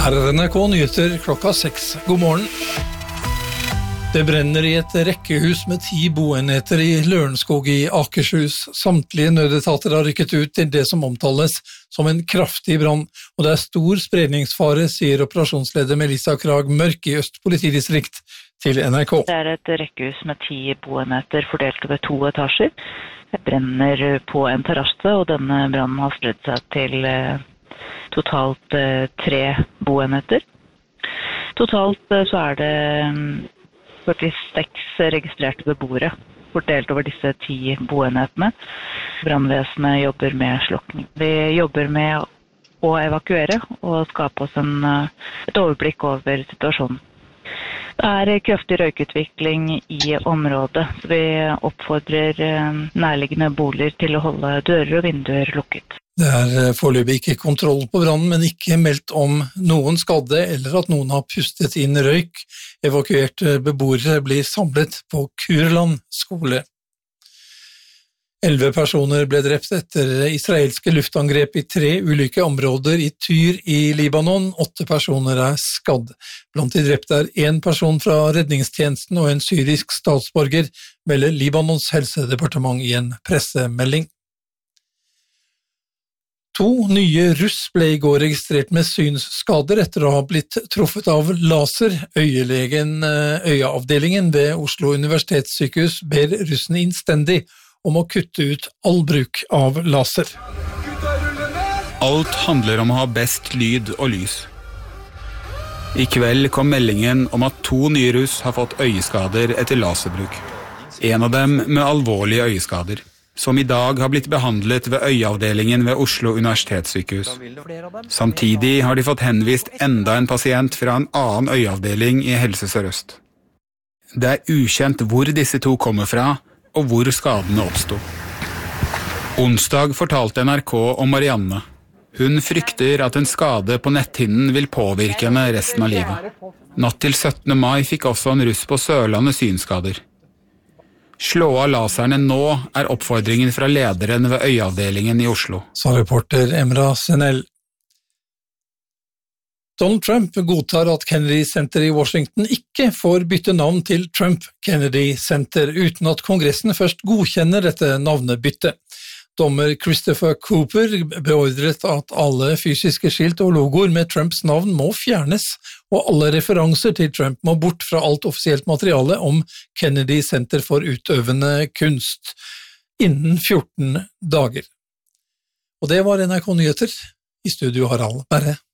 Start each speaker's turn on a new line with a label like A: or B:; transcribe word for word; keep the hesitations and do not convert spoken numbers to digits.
A: Her er N R K Nyheter klokka seks. God morgen. Det brenner i et rekkehus med ti boenheter i Lørenskog i Akershus. Samtlige nødetater har rykket ut til det som omtales som en kraftig brann, og det er stor spredningsfare, sier operasjonsleder Melissa Krag Mørk i Øst politidistrikt til N R K.
B: Det er et rekkehus med ti boenheter fordelt over to etasjer. Det brenner på en terrasse, og denne brannen har spredd seg til totalt eh, tre boenheter. Totalt eh, så er det førtiseks registrerte beboere fordelt over disse ti boenhetene. Brannvesenet jobber med slukking. Vi jobber med å evakuere og skape oss en, et overblikk over situasjonen. Det er kraftig røykutvikling i området, så vi oppfordrer nærliggende boliger til å holde dører og vinduer lukket.
A: Det er foreløpig ikke kontroll på brannen, men ikke meldt om noen skadde eller at noen har pustet inn røyk. Evakuerte beboere blir samlet på Kurland skole. Elleve personer ble drept etter israelske luftangrep i tre ulike områder i Tyr i Libanon. Åtte personer er skadd. Blant de drepte er en person fra redningstjenesten og en syrisk statsborger, melder Libanons helsedepartement i en pressemelding. To nye russ ble i går registrert med synsskader etter å ha blitt truffet av laser. Øyelegen, øyeavdelingen ved Oslo universitetssykehus ber russene innstendig om å kutte ut all bruk av laser.
C: Alt handler om å ha best lyd og lys. I kveld kom meldingen om at to nye russ har fått øyeskader etter laserbruk. En av dem med alvorlige øyeskader, som i dag har blitt behandlet ved øyeavdelingen ved Oslo universitetssykehus. Samtidig har de fått henvist enda en pasient fra en annen øyeavdeling i Helse Sør-Øst. Det er ukjent hvor disse to kommer fra, og hvor skadene oppstod. Onsdag fortalte N R K om Marianne. Hun frykter at en skade på netthinnen vil påvirke henne resten av livet. Natt til syttende mai fikk også en russ på Sørlandet synskader. Slå av laserne nå er oppfordringen fra lederen ved øyeavdelingen i Oslo.
A: Sa reporter Emra Senel. Donald Trump godtar at Kennedy Center i Washington ikke får bytte navn til Trump Kennedy Center uten at Kongressen først godkjenner dette navnebyttet. Dommer Christopher Cooper beordret at alle fysiske skilt og logoer med Trumps navn må fjernes, og alle referanser til Trump må bort fra alt offisielt materiale om Kennedy Center for utøvende kunst innen fjorten dager. Og det var N R K Nyheter. I studio Harald Berre.